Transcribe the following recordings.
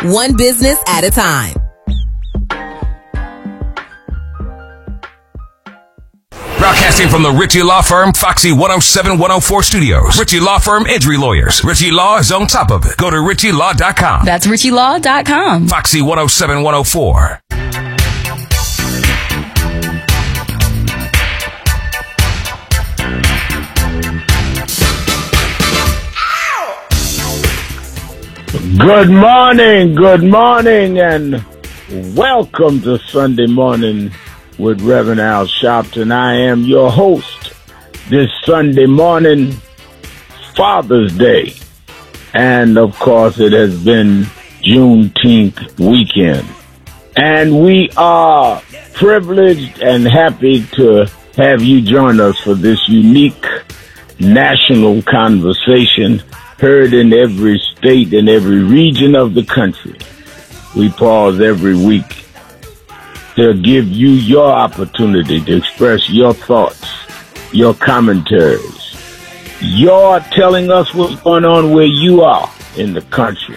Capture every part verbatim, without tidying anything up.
one business at a time. Broadcasting from the Ritchie Law Firm, Foxy one oh seven one oh four Studios. Ritchie Law Firm injury lawyers. Ritchie Law is on top of it. Go to ritchie law dot com. That's ritchie law dot com. Foxy one oh seven one oh four. Good morning, good morning, and welcome to Sunday Morning with Reverend Al Sharpton. I am your host this Sunday morning, Father's Day. And of course, it has been Juneteenth weekend. And we are privileged and happy to have you join us for this unique national conversation heard in every state and every region of the country. We pause every week to give you your opportunity to express your thoughts, your commentaries, your telling us what's going on where you are in the country.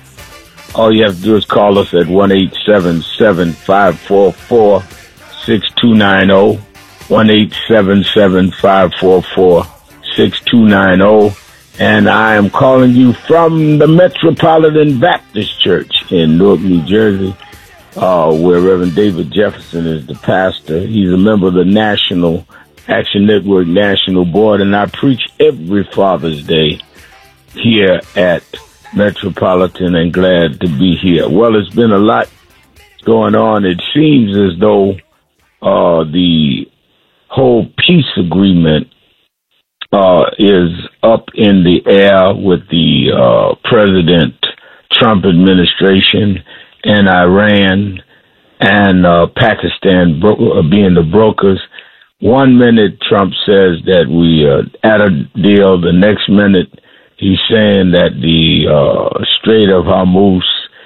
All you have to do is call us at one eight seven seven, five four four, six two nine zero, one eight seven seven, five four four, six two nine zero. And I am calling you from the Metropolitan Baptist Church in Newark, New Jersey, uh, where Reverend David Jefferson is the pastor. He's a member of the National Action Network National Board, and I preach every Father's Day here at Metropolitan, and glad to be here. Well, it's been a lot going on. It seems as though uh, the whole peace agreement Uh, is up in the air with the uh, President Trump administration and Iran and uh, Pakistan bro- being the brokers. One minute Trump says that we are at a deal. The next minute he's saying that the uh, Strait of Hormuz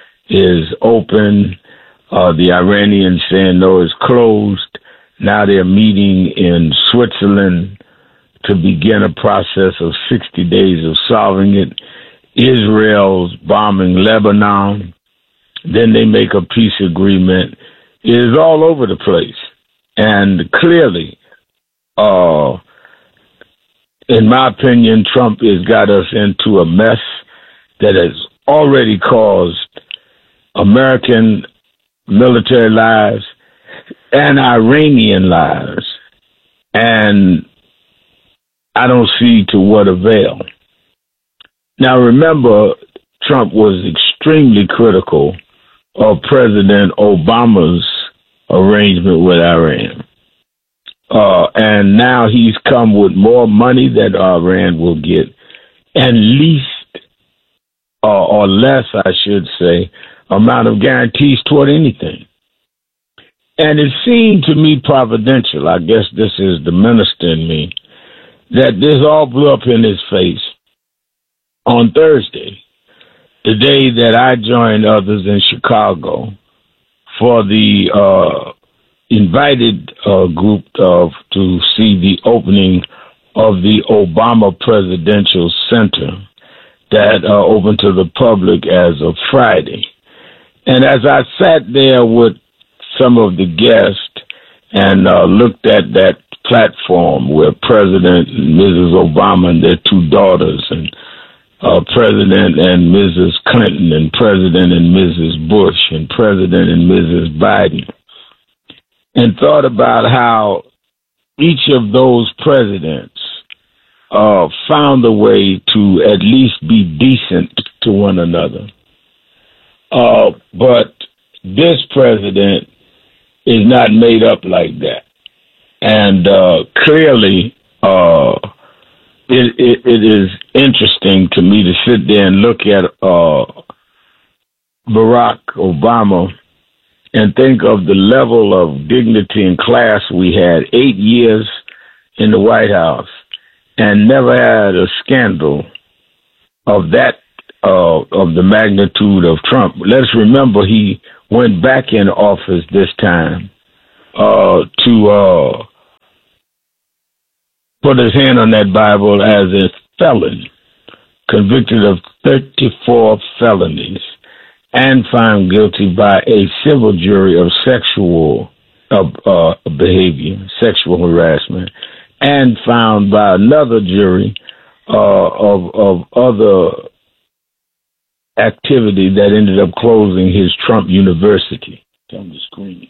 is open. Uh, the Iranians saying no, it's closed. Now they're meeting in Switzerland to begin a process of sixty days of solving it. Israel's bombing Lebanon. Then they make a peace agreement. It is all over the place. And clearly, uh, in my opinion, Trump has got us into a mess that has already caused American military lives and Iranian lives. And I don't see to what avail. Now, remember, Trump was extremely critical of President Obama's arrangement with Iran. Uh, and now he's come with more money that Iran will get, and least, uh, or less, I should say, amount of guarantees toward anything. And it seemed to me providential, I guess this is the minister in me, that this all blew up in his face on Thursday, the day that I joined others in Chicago for the uh, invited uh, group of to see the opening of the Obama Presidential Center that uh, opened to the public as of Friday. And as I sat there with some of the guests and uh, looked at that platform where President and Missus Obama and their two daughters, and uh, President and Missus Clinton, and President and Missus Bush, and President and Missus Biden, and thought about how each of those presidents uh, found a way to at least be decent to one another. Uh, but this president is not made up like that. And uh, clearly, uh, it, it, it is interesting to me to sit there and look at uh, Barack Obama and think of the level of dignity and class we had. Eight years in the White House and never had a scandal of that, uh, of the magnitude of Trump. Let's remember he went back in office this time uh, to uh, put his hand on that Bible as a felon, convicted of thirty-four felonies. and found guilty by a civil jury of sexual uh, uh, behavior, sexual harassment, and found by another jury uh, of, of other activity that ended up closing his Trump University. On the screen.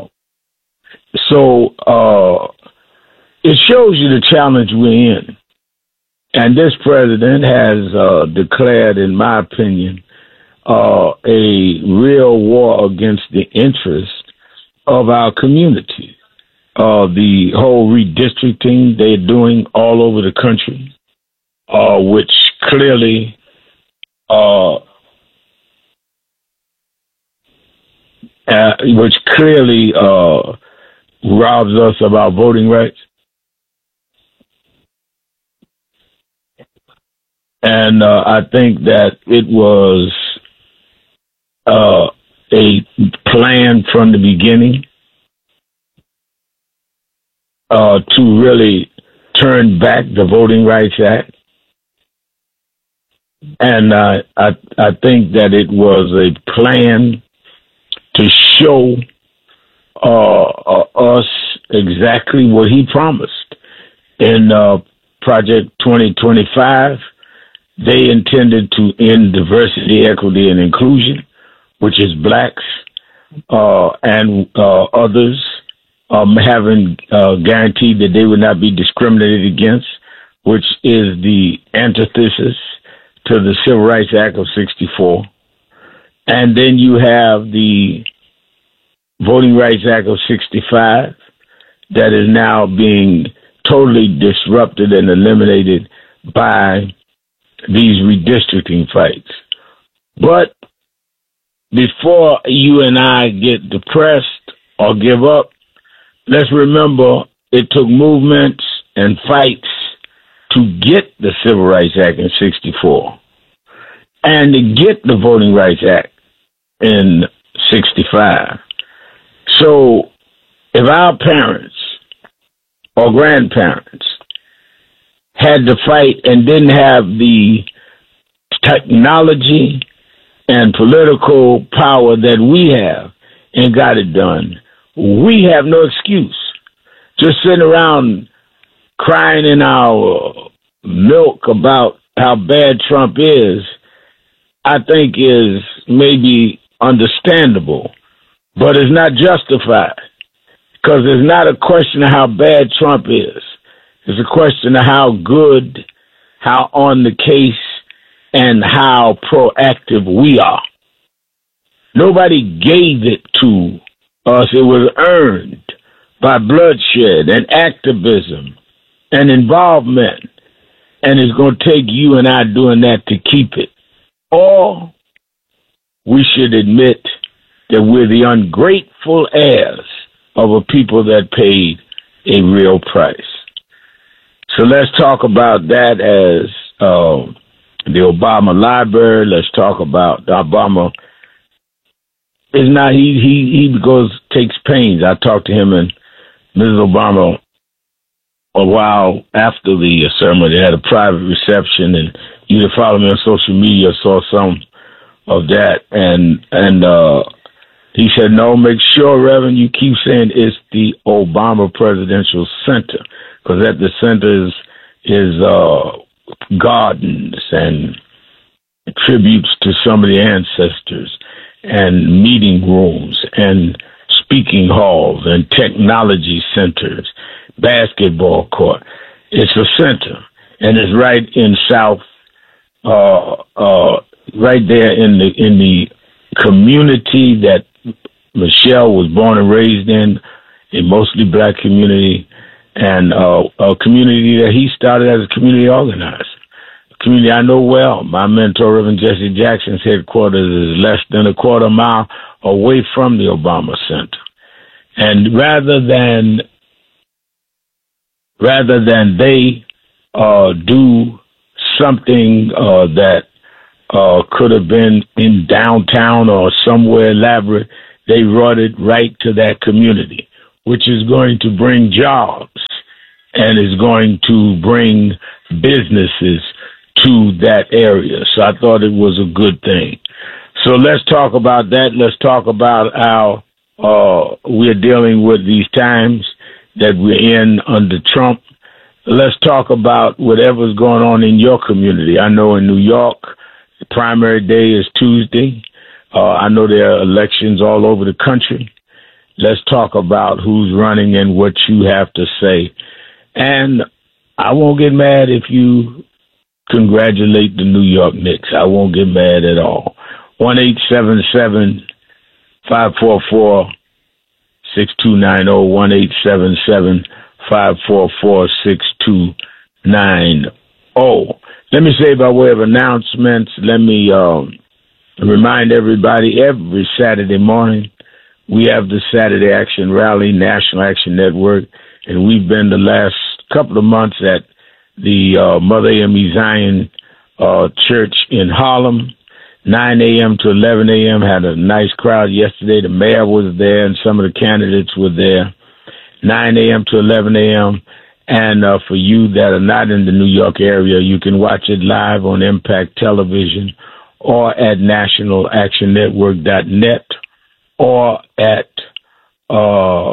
So uh, it shows you the challenge we're in. And this president has uh, declared, in my opinion, uh, a real war against the interest of our community. Uh, the whole redistricting they're doing all over the country, uh, which clearly uh, uh, which clearly uh, robs us of our voting rights. And uh, I think that it was uh, a plan from the beginning uh, to really turn back the Voting Rights Act. And uh, I, I think that it was a plan to show uh, uh, us exactly what he promised. In uh, Project twenty twenty-five, they intended to end diversity, equity, and inclusion, which is blacks uh, and uh, others um, having uh, guaranteed that they would not be discriminated against, which is the antithesis to the Civil Rights Act of sixty-four. And then you have the Voting Rights Act of sixty-five that is now being totally disrupted and eliminated by these redistricting fights. But before you and I get depressed or give up, let's remember it took movements and fights to get the Civil Rights Act in sixty-four and to get the Voting Rights Act in sixty-five. So if our parents or grandparents had to fight and didn't have the technology and political power that we have and got it done, we have no excuse. Just sitting around crying in our milk about how bad Trump is, I think is maybe understandable, but it's not justified, because it's not a question of how bad Trump is. It's a question of how good, how on the case, and how proactive we are. Nobody gave it to us. It was earned by bloodshed and activism and involvement. And it's going to take you and I doing that to keep it. Or we should admit that we're the ungrateful heirs of a people that paid a real price. So let's talk about that as uh, the Obama library. Let's talk about Obama. Is not he he he goes takes pains. I talked to him and Missus Obama a while after the ceremony. They had a private reception, and you that follow me on social media saw some of that. And and uh, he said, no, make sure, Reverend, you keep saying it's the Obama Presidential Center, because at the center is, is uh, gardens and tributes to some of the ancestors and meeting rooms and speaking halls and technology centers, basketball court. It's a center, and it's right in South, uh, uh, right there in the in the community that Michelle was born and raised in, a mostly black community, and uh, a community that he started as a community organizer. A community I know well. My mentor, Reverend Jesse Jackson's headquarters is less than a quarter mile away from the Obama Center. And rather than rather than they uh, do something uh, that uh, could have been in downtown or somewhere elaborate, they brought it right to that community, which is going to bring jobs and is going to bring businesses to that area. So I thought it was a good thing. So let's talk about that. Let's talk about how uh, we're dealing with these times that we're in under Trump. Let's talk about whatever's going on in your community. I know in New York, the primary day is Tuesday. Uh, I know there are elections all over the country. Let's talk about who's running and what you have to say. And I won't get mad if you congratulate the New York Knicks. I won't get mad at all. one eight seven seven, five four four, six two nine zero, one eight seven seven, five four four, six two nine zero. Let me say by way of announcements, let me um, remind everybody every Saturday morning we have the Saturday Action Rally, National Action Network, and we've been the last couple of months at the uh, Mother A M E Zion uh, Church in Harlem, nine a.m. to eleven a.m. Had a nice crowd yesterday. The mayor was there and some of the candidates were there, nine a.m. to eleven a.m. And uh, for you that are not in the New York area, you can watch it live on Impact Television or at national action network dot net or at uh,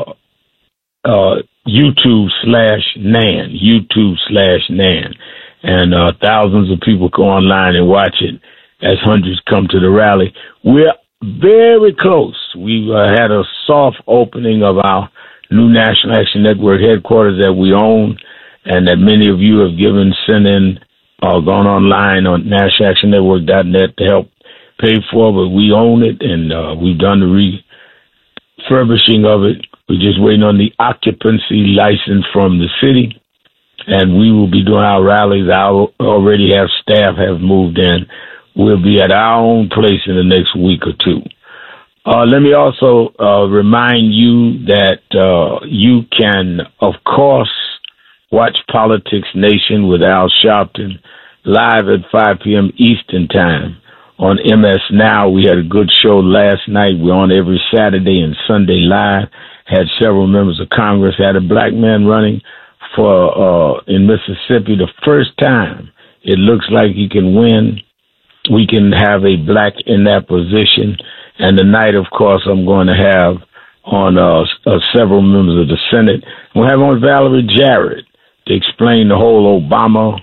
uh, YouTube slash Nan, YouTube slash Nan. And uh, thousands of people go online and watch it as hundreds come to the rally. We're very close. We uh, had a soft opening of our new National Action Network headquarters that we own and that many of you have given, sent in, uh, gone online on national action network dot net to help pay for, but we own it, and uh, we've done the refurbishing of it. We're just waiting on the occupancy license from the city, and we will be doing our rallies. I already have staff have moved in. We'll be at our own place in the next week or two. Uh, let me also uh, remind you that uh, you can, of course, watch Politics Nation with Al Sharpton live at five p.m. Eastern Time on M S Now. We had a good show last night. We're on every Saturday and Sunday live. Had several members of Congress. Had a black man running for uh, in Mississippi the first time. It looks like he can win. We can have a black in that position. And tonight, of course, I'm going to have on uh, uh, several members of the Senate. We'll have on Valerie Jarrett to explain the whole Obama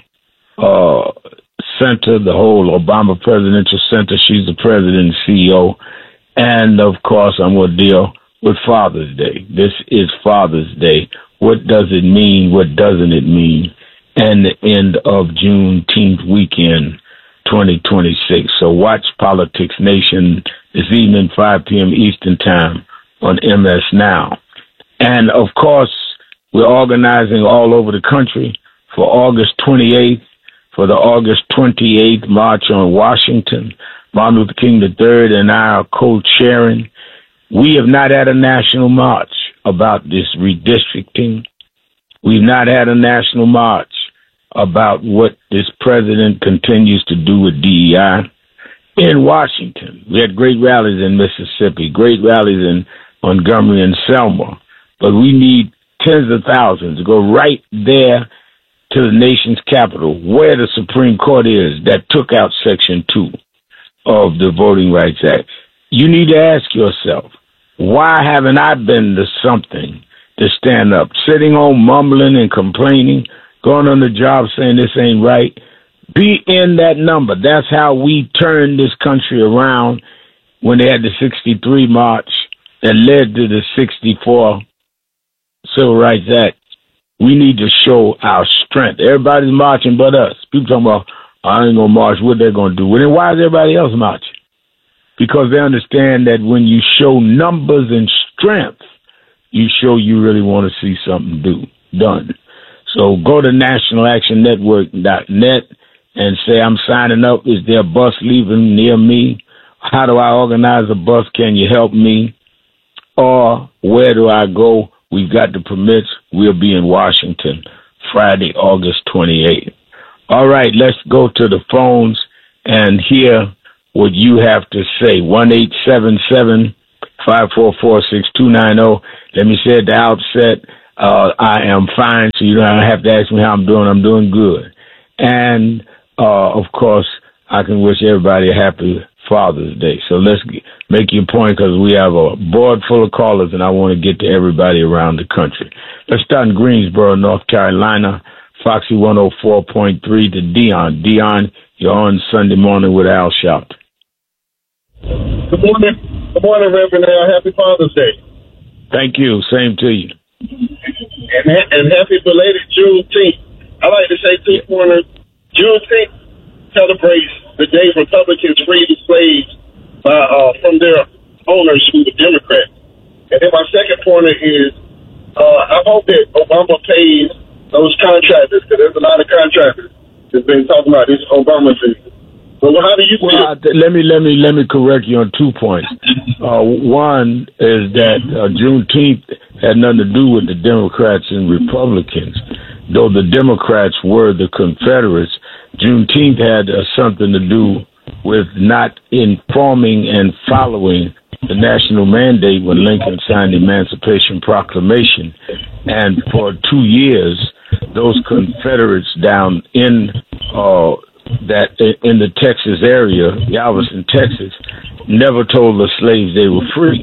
uh, Center, the whole Obama Presidential Center. She's the president and C E O. And, of course, I'm going to deal with Father's Day. This is Father's Day. What does it mean? What doesn't it mean? And the end of Juneteenth weekend, twenty twenty-six. So watch Politics Nation this evening, five p.m. Eastern Time on M S Now. And, of course, we're organizing all over the country for August twenty-eighth, for the August twenty-eighth March on Washington. Martin Luther King the third and I are co-chairing. We have not had a national march about this redistricting. We've not had a national march about what this president continues to do with D E I in Washington. We had great rallies in Mississippi, great rallies in Montgomery and Selma, but we need tens of thousands to go right there to the nation's capital, where the Supreme Court is, that took out Section two of the Voting Rights Act. You need to ask yourself, why haven't I been to something to stand up? Sitting home mumbling and complaining, going on the job saying this ain't right. Be in that number. That's how we turned this country around when they had the sixty-three march that led to the sixty-four Civil Rights Act. We need to show our strength. Everybody's marching but us. People talking about, I ain't going to march. What they going to do? Well, then why is everybody else marching? Because they understand that when you show numbers and strength, you show you really want to see something do done. So go to national action network dot net and say, I'm signing up. Is there a bus leaving near me? How do I organize a bus? Can you help me? Or where do I go? We've got the permits. We'll be in Washington Friday, August twenty-eighth. All right, let's go to the phones and hear what you have to say. one eight seven seven, five four four, six two nine zero. Let me say at the outset, uh, I am fine, so you don't have to ask me how I'm doing. I'm doing good. And, uh, of course, I can wish everybody a happy Father's Day. So let's g- make your point because we have a board full of callers and I want to get to everybody around the country. Let's start in Greensboro, North Carolina. Foxy one oh four point three to Dion. Dion, you're on Sunday morning with Al Sharpton. Good morning. Good morning, Reverend Al. Happy Father's Day. Thank you. Same to you. And, ha- and happy belated Juneteenth. I like to say two pointers. Juneteenth celebrates the day Republicans freed the slaves by, uh, from their owners who were Democrats. And then my second pointer is uh, I hope that Obama pays those contractors, because there's a lot of contractors that's been talking about this Obama thing. Well, how do you feel? Well, let me let me let me correct you on two points. Uh, one is that uh, Juneteenth had nothing to do with the Democrats and Republicans, though the Democrats were the Confederates. Juneteenth had uh, something to do with not informing and following the national mandate when Lincoln signed the Emancipation Proclamation, and for two years, those Confederates down in uh, that in the Texas area, Galveston, Texas, never told the slaves they were free.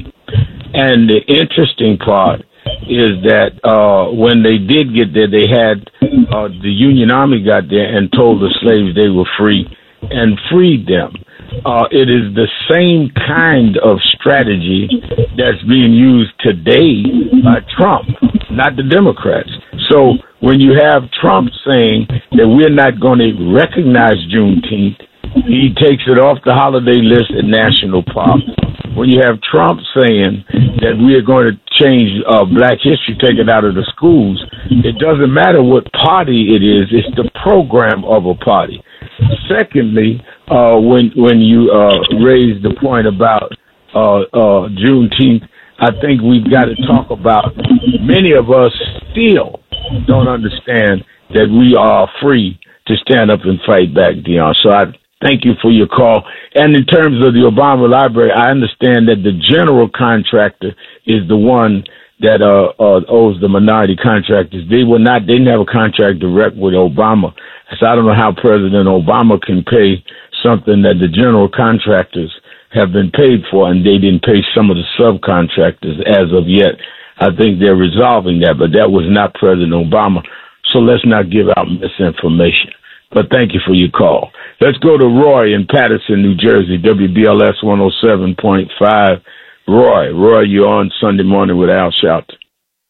And the interesting part is that uh, when they did get there, they had uh, the Union Army got there and told the slaves they were free and freed them. Uh, it is the same kind of strategy that's being used today by Trump, not the Democrats. So when you have Trump saying that we're not going to recognize Juneteenth, he takes it off the holiday list at national parks. When you have Trump saying that we are going to change uh, Black history, take it out of the schools, it doesn't matter what party it is, it's the program of a party. Secondly, uh, when when you uh, raise the point about uh, uh, Juneteenth, I think we've got to talk about many of us still don't understand that we are free to stand up and fight back, Dion. So I thank you for your call. And in terms of the Obama Library, I understand that the general contractor is the one that uh, uh, owes the minority contractors. They were not, they didn't have a contract direct with Obama. So I don't know how President Obama can pay something that the general contractors have been paid for, and they didn't pay some of the subcontractors as of yet. I think they're resolving that, but that was not President Obama. So let's not give out misinformation. But thank you for your call. Let's go to Roy in Patterson, New Jersey, W B L S one oh seven point five. Roy, Roy, you're on Sunday morning with Al Sharpton.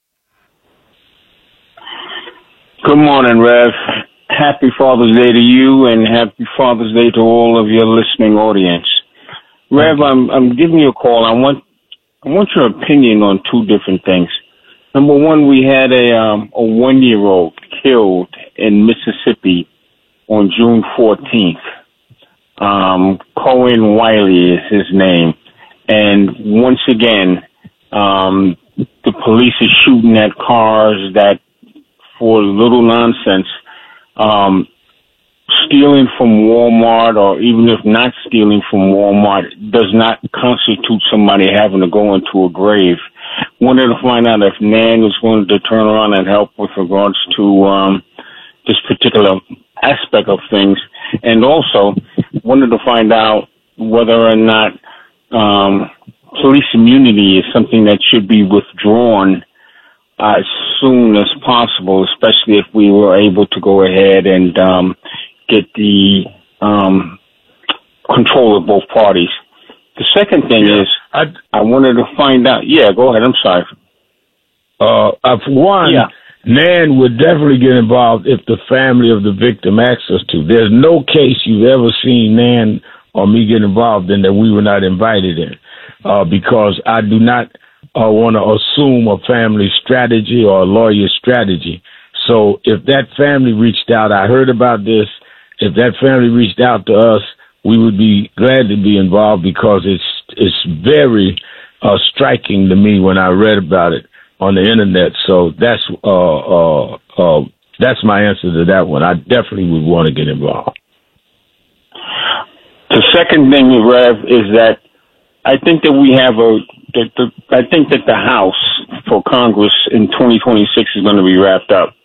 Good morning, Rev. Happy Father's Day to you, and happy Father's Day to all of your listening audience. Rev, I'm I'm giving you a call. I want I want your opinion on two different things. Number one, we had a um, a one year old killed in Mississippi on June fourteenth. Um, Cohen Wiley is his name. And once again, um, the police are shooting at cars that, for little nonsense, um, stealing from Walmart, or even if not stealing from Walmart, does not constitute somebody having to go into a grave. Wanted to find out if Nan was going to turn around and help with regards to um, this particular aspect of things. And also wanted to find out whether or not Um, police immunity is something that should be withdrawn uh, as soon as possible, especially if we were able to go ahead and um, get the um, control of both parties. The second thing yeah, is, I, I wanted to find out. Yeah, go ahead. I'm sorry. Uh, uh, for one, yeah. Nan would definitely get involved if the family of the victim asks us to. There's no case you've ever seen Nan or me get involved in that we were not invited in, uh, because I do not uh, want to assume a family strategy or a lawyer's strategy. So if that family reached out, I heard about this, if that family reached out to us, we would be glad to be involved, because it's it's very uh, striking to me when I read about it on the internet. So that's uh, uh, uh, that's my answer to that one. I definitely would want to get involved. The second thing, Rev, is that I think that we have a, that the, I think that the House for Congress in twenty twenty-six is going to be wrapped up.